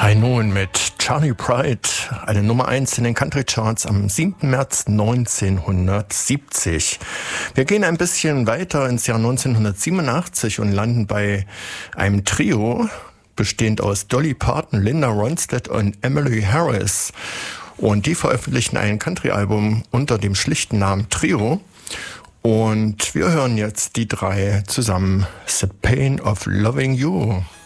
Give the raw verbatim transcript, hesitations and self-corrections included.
High Noon mit Charlie Pride, eine Nummer eins in den Country Charts am siebten März neunzehnhundertsiebzig. Wir gehen ein bisschen weiter ins Jahr neunzehnhundertsiebenundachtzig und landen bei einem Trio, bestehend aus Dolly Parton, Linda Ronstadt und Emily Harris. Und die veröffentlichen ein Country-Album unter dem schlichten Namen Trio. Und wir hören jetzt die drei zusammen, The Pain of Loving You.